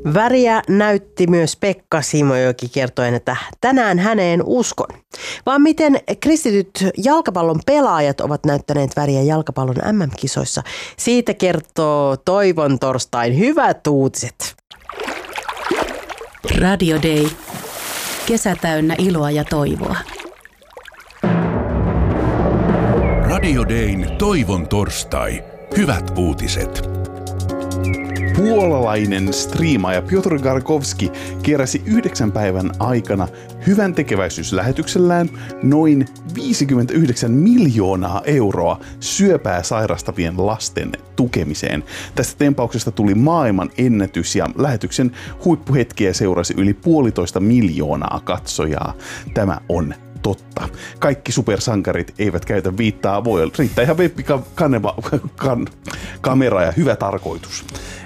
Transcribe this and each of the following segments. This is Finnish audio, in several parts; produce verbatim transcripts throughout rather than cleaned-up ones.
Väriä näytti myös Pekka Simojoki kertoen, että tänään häneen uskon. Vaan miten kristityt jalkapallon pelaajat ovat näyttäneet väriä jalkapallon äm äm-kisoissa. Siitä kertoo Toivon torstain hyvät uutiset. Radio Day. Kesä täynnä iloa ja toivoa. Radio Dayn Toivon torstai. Hyvät uutiset. Puolalainen striimaaja Piotr Garkowski keräsi yhdeksän päivän aikana hyvän tekeväisyyslähetyksellään noin viisikymmentäyhdeksän miljoonaa euroa syöpää sairastavien lasten tukemiseen. Tästä tempauksesta tuli maailman ennätys ja lähetyksen huippuhetkiä seurasi yli puolitoista miljoonaa katsojaa. Tämä on totta. Kaikki supersankarit eivät käytä viittaa, voi riittää ihan webbikamera ja hyvä tarkoitus.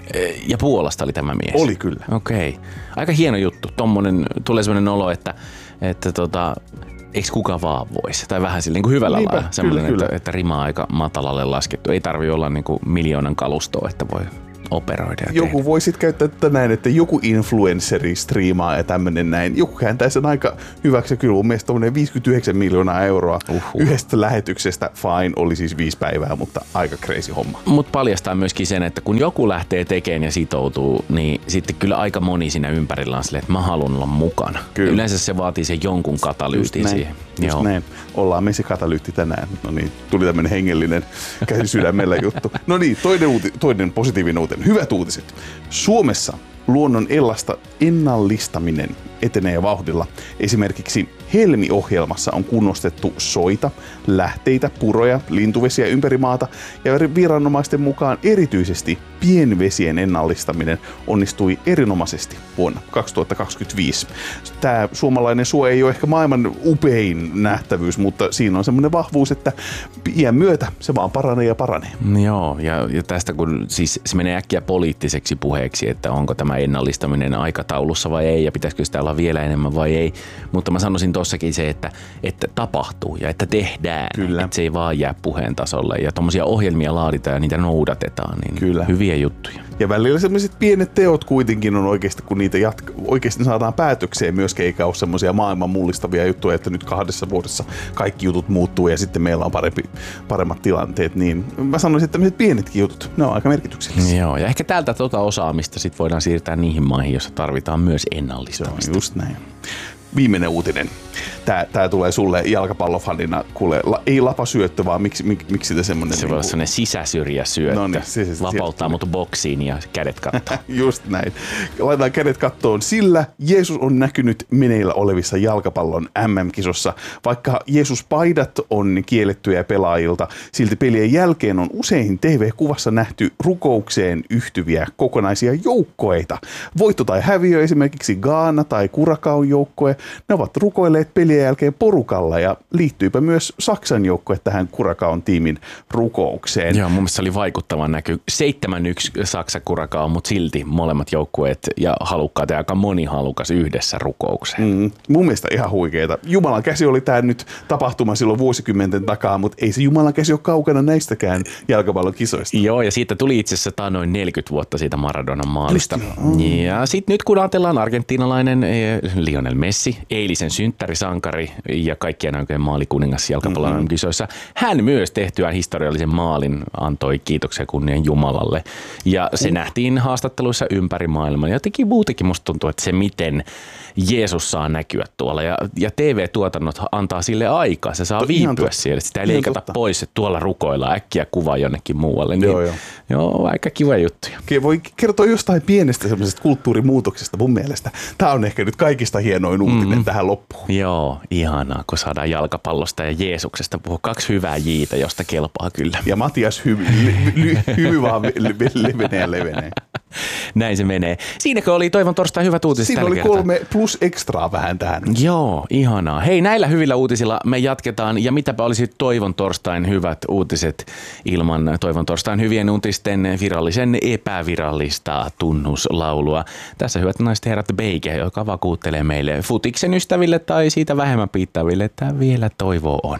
Ja Puolasta oli tämä mies? Oli kyllä. Okei. Okay. Aika hieno juttu. Tommonen, tulee sellainen olo, että, että tota, eikö kuka vaan voisi? Tai vähän sillä niin kuin hyvällä Niinpä, lailla. Semmoinen, kyllä, että, kyllä. että rima aika matalalle laskettu. Ei tarvitse olla niin kuin miljoonan kalustoa, että voi operoida ja Joku tehdä. voi sitten käyttää tätä näin, että joku influensseri striimaa ja tämmönen näin. Joku kääntää sen aika hyväksi. Kyllä mun mielestä tommonen viisikymmentäyhdeksän miljoonaa euroa Uhuh. yhdestä lähetyksestä. Fine, oli siis viisi päivää, mutta aika crazy homma. Mutta paljastaa myöskin sen, että kun joku lähtee tekemään ja sitoutuu, niin sitten kyllä aika moni siinä ympärillä on silleen, että mä haluan olla mukana. Kyllä. Yleensä se vaatii sen jonkun katalyytin Just siihen. näin. Just näin. Ollaan me se katalyytti tänään. No niin, tuli tämmönen hengellinen käsi sydämellä juttu. No niin, toinen, uuti, toinen positiivinen uutinen. Hyvät uutiset. Suomessa luonnon ellasta ennallistaminen etenee vauhdilla. Esimerkiksi Helmi-ohjelmassa on kunnostettu soita, lähteitä, puroja, lintuvesiä ympäri maata ja viranomaisten mukaan erityisesti pienvesien ennallistaminen onnistui erinomaisesti vuonna kaksituhattakaksikymmentäviisi. Tämä suomalainen suo ei ole ehkä maailman upein nähtävyys, mutta siinä on semmoinen vahvuus, että iän myötä se vaan paranee ja paranee. Joo, ja, ja tästä kun siis se menee äkkiä poliittiseksi puheeksi, että onko tämä ennallistaminen aikataulussa vai ei ja pitäisikö sitä olla vielä enemmän vai ei, mutta mä sanoisin tossakin se, että, että tapahtuu ja että tehdään, Kyllä. että se ei vaan jää puheen tasolle ja tommosia ohjelmia laaditaan ja niitä noudatetaan, niin Kyllä. hyviä juttuja. Ja välillä sellaiset pienet teot kuitenkin on oikeasti, kun niitä jatka- oikeasti saadaan päätökseen myöskin, eikä ole semmoisia maailman mullistavia juttuja, että nyt kahdessa vuodessa kaikki jutut muuttuu ja sitten meillä on parempi, paremmat tilanteet, niin mä sanoisin, että tämmöiset pienetkin jutut, ne on aika merkityksellisiä. Joo, ja ehkä täältä tota osaamista sit voidaan siirtää niihin maihin, joissa tarvitaan myös ennallistamista. Just näin. Viimeinen uutinen. Tää, tää tulee sulle jalkapallofanina, kuule, la, ei lapasyöttö, vaan miksi, mik, miksi te semmonen... Se voi olla semmoinen sisäsyrjäsyöttö. No niin, se- se- Vapauttaa mut boksiin ja kädet kattoon. Just näin. Laitetaan kädet kattoon, sillä Jeesus on näkynyt meneillä olevissa jalkapallon äm äm-kisossa. Vaikka Jeesus-paidat on kiellettyjä pelaajilta, silti pelien jälkeen on usein T V-kuvassa nähty rukoukseen yhtyviä kokonaisia joukkoeita. Voitto tai häviö, esimerkiksi Ghana tai Curacao joukkue, ne ovat rukoilleet pelien jälkeen porukalla ja liittyypä myös Saksan joukkue tähän Curacaon tiimin rukoukseen. Joo, mun mielestä se oli vaikuttavan näky. seitsemän yksi Saksa Curacao, mutta silti molemmat joukkueet ja halukkaat ja aika moni halukas yhdessä rukoukseen. Mm, mun mielestä ihan huikeeta. Jumalan käsi oli tää nyt tapahtuma silloin vuosikymmenten takaa, mutta ei se Jumalan käsi ole kaukana näistäkään jalkapallon kisoista. Joo, ja siitä tuli itse asiassa noin neljäkymmentä vuotta siitä Maradonan maalista. Ja sitten nyt kun ajatellaan argentiinalainen eh, Lionel Messi, eilisen synttärisankari ja kaikkien aikojen maalikuningas jalkapallon mm-hmm. kisoissa, hän myös tehtyään historiallisen maalin antoi kiitoksia kunnian Jumalalle. Ja se mm. nähtiin haastatteluissa ympäri maailmaa. Ja jotenkin muutenkin musta tuntuu, että se miten Jeesus saa näkyä tuolla. Ja, ja T V-tuotannot antaa sille aikaa. Se saa to, viipyä siellä. Sitä ei leikata totta. pois, että tuolla rukoillaan äkkiä kuvaa jonnekin muualle. Niin, joo, joo. joo, aika kiva juttuja. Voi kertoa jostain pienestä semmoisesta kulttuurimuutoksesta mun mielestä. Tämä on ehkä nyt kaikista hienoin uutinen mm. tähän loppuun. Joo, ihanaa, kun saadaan jalkapallosta ja Jeesuksesta puhua. Kaksi hyvää jiitä, josta kelpaa kyllä. Ja Matias hymy, ly, ly, hymy vaan levenee ja levenee. Näin se menee. Siinäkö oli Toivon torstain hyvät uutiset Siinä tällä oli kertaa? kolme plus ekstraa vähän tähän. Joo, ihanaa. Hei, näillä hyvillä uutisilla me jatketaan. Ja mitäpä olisi Toivon torstain hyvät uutiset ilman Toivon torstain hyvien uutisten virallisen epävirallista tunnuslaulua. Tässä hyvät naiset herrat Beike, joka vakuuttelee meille futiksen ystäville tai siitä vähemmän piittaaville, että vielä toivo on.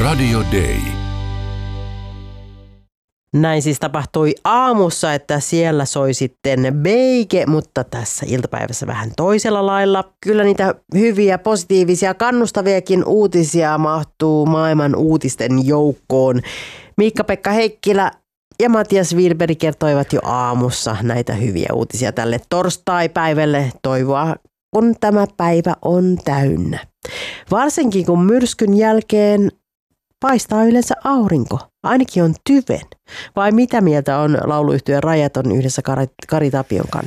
Radio Day. Näin siis tapahtui aamussa, että siellä soi sitten beike, mutta tässä iltapäivässä vähän toisella lailla. Kyllä niitä hyviä, positiivisia, kannustaviakin uutisia mahtuu maailman uutisten joukkoon. Miikka-Pekka Heikkilä ja Matias Wilberg kertoivat jo aamussa näitä hyviä uutisia tälle torstai-päivälle. Toivoa, kun tämä päivä on täynnä. Varsinkin kun myrskyn jälkeen paistaa yleensä aurinko. Ainakin on tyven. Vai mitä mieltä on lauluyhtyeen Rajaton yhdessä Kari Tapion kanssa?